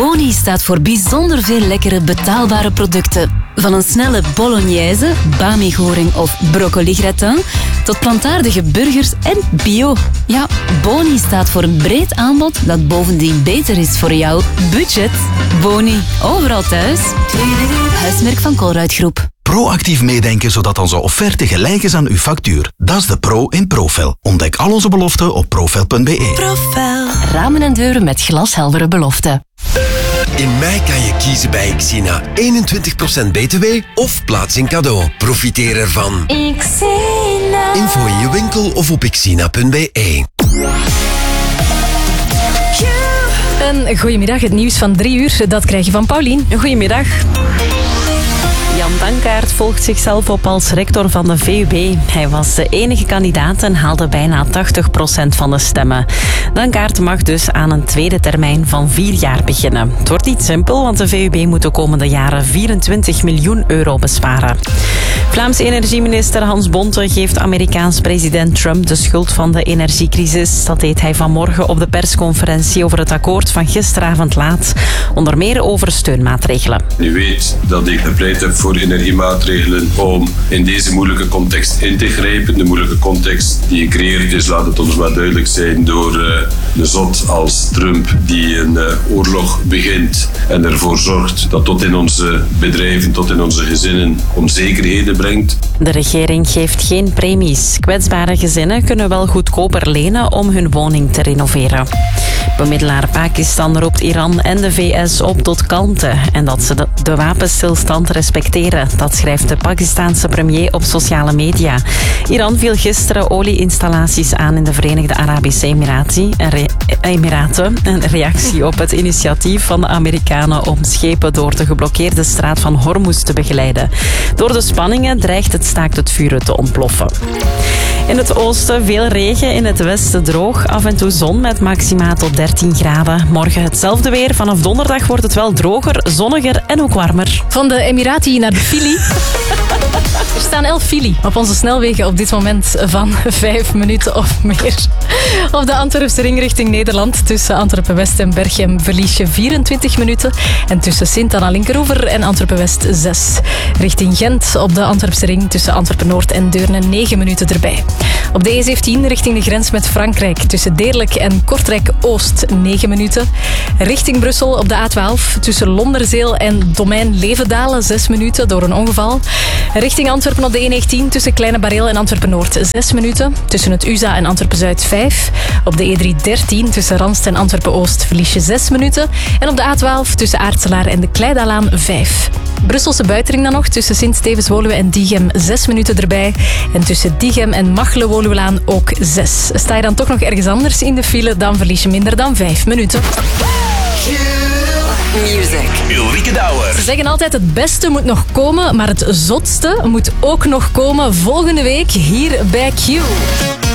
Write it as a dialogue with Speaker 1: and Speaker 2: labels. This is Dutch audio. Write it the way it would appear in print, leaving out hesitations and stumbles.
Speaker 1: Boni staat voor bijzonder veel lekkere betaalbare producten. Van een snelle bolognese, bami-goring of broccoli-gratin tot plantaardige burgers en bio. Ja, Boni staat voor een breed aanbod dat bovendien beter is voor jouw budget. Boni, overal thuis. Huismerk van Colruyt Groep.
Speaker 2: Proactief meedenken zodat onze offerte gelijk is aan uw factuur. Dat is de pro in Profel. Ontdek al onze beloften op profel.be.
Speaker 1: Profel. Ramen en deuren met glasheldere beloften.
Speaker 3: In mei kan je kiezen bij Xina. 21% BTW of plaats in cadeau. Profiteer ervan.
Speaker 1: Xina.
Speaker 3: Info in je winkel of op xina.be.
Speaker 4: Een goedemiddag, het nieuws van 3 uur, dat krijg je van Paulien.
Speaker 5: Goedemiddag. Jan Dankaert volgt zichzelf op als rector van de VUB. Hij was de enige kandidaat en haalde bijna 80% van de stemmen. Dankaert mag dus aan een tweede termijn van 4 jaar beginnen. Het wordt niet simpel, want de VUB moet de komende jaren 24 miljoen euro besparen. Vlaams energieminister Hans Bonte geeft Amerikaans president Trump de schuld van de energiecrisis. Dat deed hij vanmorgen op de persconferentie over het akkoord van gisteravond laat. Onder meer over steunmaatregelen.
Speaker 6: U weet dat ik gepleit heb voor energiemaatregelen om in deze moeilijke context in te grijpen. De moeilijke context die gecreëerd is, laat het ons maar duidelijk zijn, door een zot als Trump die een oorlog begint en ervoor zorgt dat tot in onze bedrijven, tot in onze gezinnen onzekerheden brengt.
Speaker 5: De regering geeft geen premies. Kwetsbare gezinnen kunnen wel goedkoper lenen om hun woning te renoveren. Bemiddelaar Pakistan roept Iran en de VS op tot kalmte en dat ze de wapenstilstand respecteren. Dat schrijft de Pakistanse premier op sociale media. Iran viel gisteren olieinstallaties aan in de Verenigde Arabische Emiraten. Een reactie op het initiatief van de Amerikanen om schepen door de geblokkeerde straat van Hormuz te begeleiden. Door de spanningen dreigt het staakt het vuren te ontploffen. In het oosten veel regen, in het westen droog. Af en toe zon met maxima tot 13 graden. Morgen hetzelfde weer. Vanaf donderdag wordt het wel droger, zonniger en ook warmer.
Speaker 4: Van de Emirati naar de fili. Er staan 11 fili op onze snelwegen op dit moment van 5 minuten of meer. Op de Antwerpse ring richting Nederland. Tussen Antwerpen-West en Berchem verlies je 24 minuten. En tussen Sint-Anna-Linkeroever en Antwerpen-West 6. Richting Gent op de Antwerpse ring tussen Antwerpen-Noord en Deurne 9 minuten erbij. Op de E17 richting de grens met Frankrijk tussen Deerlijk en Kortrijk-Oost 9 minuten. Richting Brussel op de A12 tussen Londerzeel en Domein-Levendalen 6 minuten door een ongeval. Richting Antwerpen op de E19 tussen Kleine Bareel en Antwerpen-Noord 6 minuten. Tussen het USA en Antwerpen-Zuid 5. Op de E313 tussen Ranst en Antwerpen-Oost verlies je 6 minuten. En op de A12 tussen Aartselaar en de Kleidalaan 5. Brusselse buitenring dan nog tussen Sint-Stevens-Woluwe en Diegem 6 minuten erbij. En tussen Diegem en Machelen-Woluwelaan ook 6. Sta je dan toch nog ergens anders in de file, dan verlies je minder dan 5 minuten.
Speaker 7: Music.
Speaker 8: Ulrike Douwer.
Speaker 4: Ze zeggen altijd het beste moet nog komen, maar het zotste moet ook nog komen volgende week hier bij Q.